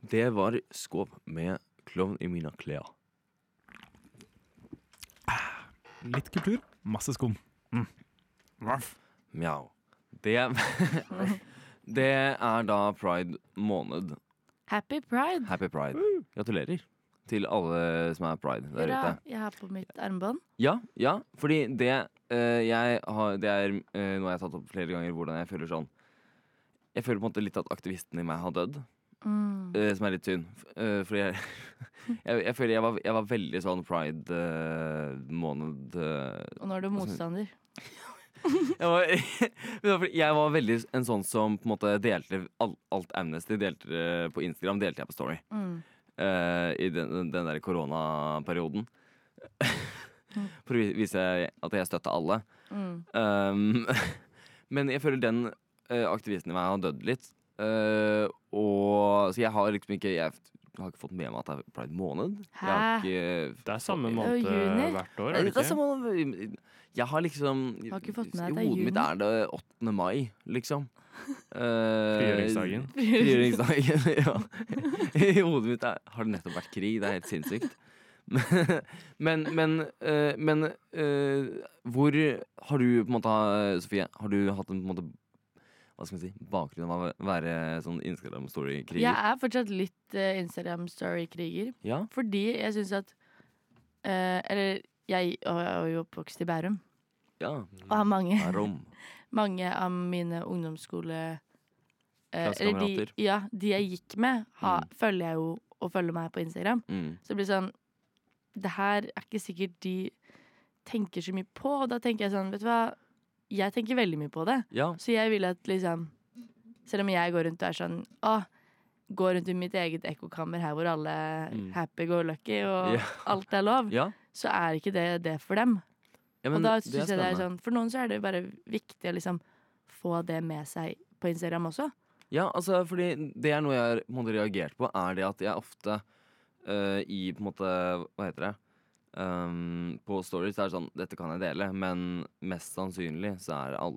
Det var skåp med klovn i mine klær. Litt kultur, masse skum. Mjau. Det, det er da pride måned. Happy pride. Happy pride. Gratulerer til alle som er pride der Hurra, ute. jeg har på mitt armbånd. Ja, fordi det det er noe jeg har tatt opp flere ganger, hvordan jeg føler sånn. Jeg føler på en måte litt at aktivisten i meg har dødd. Som er litt synd. Fordi jeg føler jeg var veldig sånn pride-måned. Og nå er du motstander. Jeg var veldig en sånn som på en måte delte alt Amnesty delte på Instagram, delte jeg på Story. I den der koronaperioden. For å vise at jeg støtter alle. Men jeg føler den aktivisten i meg har dødd litt. Og så jeg har liksom ikke Jeg har ikke fått med meg at det er pride måned. Hæ? Det er samme Det er måned juni. hvert år, Nei, er det det er ikke? samme, jeg har liksom Har ikke fått med I at det er hodet mitt juni. er det 8. mai, liksom. Frigjøringsdagen. Frigjøringsdagen, ja. I hodet mitt har det nettopp vært krig. Det er helt sinnssykt. Men hvor har du på en måte Sofie, har du hatt en på en måte hva skal man si, bakgrunn av å være sånn Instagram-story-kriger? Jeg er fortsatt litt Instagram-story-kriger. Ja? Fordi jeg syns at Eller jeg er jo oppvokst i Bærum. Ja. Og har Mange av mine ungdomsskole Klassekamerater. de jeg gikk med, følger jeg jo og følger meg på Instagram. Så det blir sånn Det her er ikke sikkert de tenker så mye på. Og da tenker jeg sånn, vet du hva, jeg tenker veldig mye på det. Ja. Så jeg vil at liksom selv om jeg går rundt og er sånn går rundt i mitt eget ekkokammer her hvor alle happy go lucky og alt er lov, så er ikke det for dem. Ja, men og da det synes jeg det er spennende. sånn, for noen så er det bare viktig å liksom få det med seg på Instagram også. Ja, altså, fordi det er noe jeg har på en måte reagert på, er det at jeg ofte i på en måte, hva heter det, på stories er det sånn, dette kan jeg dele, men mest sannsynlig så er